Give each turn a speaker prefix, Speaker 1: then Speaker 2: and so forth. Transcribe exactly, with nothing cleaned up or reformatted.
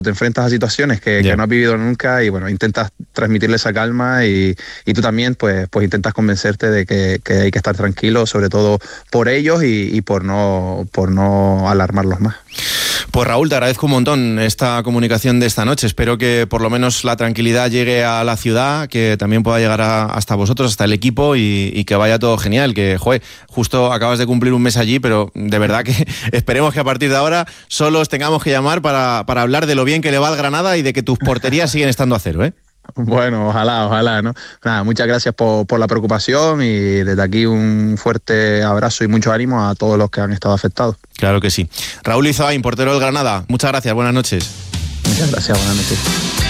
Speaker 1: Te enfrentas a situaciones que, yeah. que no has vivido nunca y bueno, intentas transmitirle esa calma y, y tú también pues, pues intentas convencerte de que, que hay que estar tranquilo, sobre todo por ellos y, y por no, por no alarmarlos más.
Speaker 2: Pues Raúl, te agradezco un montón esta comunicación de esta noche. Espero que por lo menos la tranquilidad llegue a la ciudad, que también pueda llegar a, hasta vosotros, hasta el equipo y, y que vaya todo genial. Que, joder, justo acabas de cumplir un mes allí, pero de verdad que esperemos que a partir de ahora solo os tengamos que llamar para, para hablar de lo bien que le va al Granada y de que tus porterías siguen estando a cero, ¿eh?
Speaker 1: Bueno, ojalá, ojalá, ¿no? Nada, muchas gracias por, por la preocupación y desde aquí un fuerte abrazo y mucho ánimo a todos los que han estado afectados.
Speaker 2: Claro que sí. Raúl Izain, portero del Granada, muchas gracias, buenas noches.
Speaker 1: Muchas gracias, buenas noches.